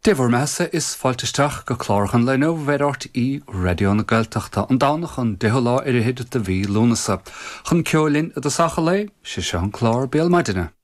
Difar measa is fáilteisteach go chlárachan le nó bhéidirt í radio na Gaeltachta an dánach an deholá ar a héidir de bhí lúnasa. Chun ceolinn a sacha lei, sé an chlár béal maidine.